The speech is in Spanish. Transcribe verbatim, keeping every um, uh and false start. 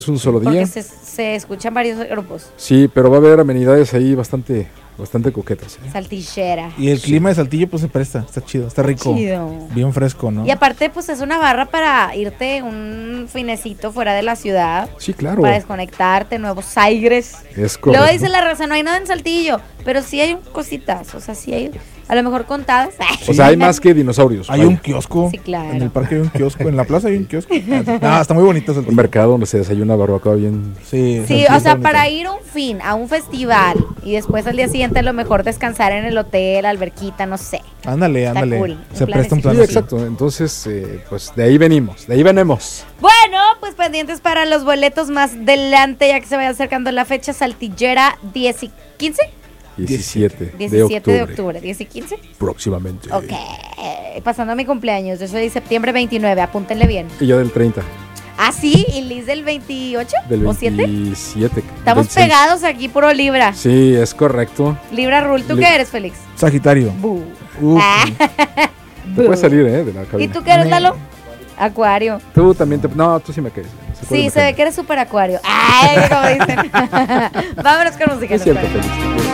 Es un solo Porque día. se, se escuchan varios grupos. Sí, pero va a haber amenidades ahí bastante, bastante coquetas. ¿eh? Saltillera. Y el clima de Saltillo pues se presta, está chido, está rico. Chido. Bien fresco, ¿no? Y aparte, pues es una barra para irte un finecito fuera de la ciudad. Sí, claro. Para desconectarte, nuevos aires. Es correcto. Luego dice la raza, no hay nada en Saltillo, pero sí hay cositas, o sea, sí hay, a lo mejor contadas. O sea, hay más que dinosaurios. Hay vaya. un kiosco. Sí, claro. En el parque hay un kiosco, en la plaza hay un kiosco. Ah, está muy bonito Saltillo. Un mercado donde se desayuna barbacoa bien. Sí, Sí, Saltillo o sea, está para bonito. ir a un fin, a un festival y después al día siguiente a lo mejor descansar en el hotel, alberquita, no sé. Ándale, Está ándale. cool, un Se plan presta un así. plan Sí, así. exacto. Entonces, eh, pues de ahí venimos, de ahí venimos. Bueno, pues pendientes para los boletos más adelante, ya que se vaya acercando la fecha saltillera diez y quince. diecisiete, diecisiete de de octubre. octubre, diez y quince. Próximamente. Ok, pasando mi cumpleaños, yo soy de septiembre veintinueve, apúntenle bien. Y yo del treinta, ¿Ah, sí? ¿Y Liz del veintiocho? del ¿O siete? veintisiete. Estamos veintiséis. pegados aquí, puro Libra. Sí, es correcto. Libra Rule, ¿tú Li- qué eres, Félix? Sagitario. Bu. Uf, Ah. Te puedes salir, ¿eh? De la ¿Y cabina. tú qué eres, Me- Lalo? Acuario. Tú también te... No, tú sí me caes. Se puede Sí, se meter. ve que eres súper acuario. Ay, como dicen. Vámonos con música. Es cierto, nos vemos. Félix.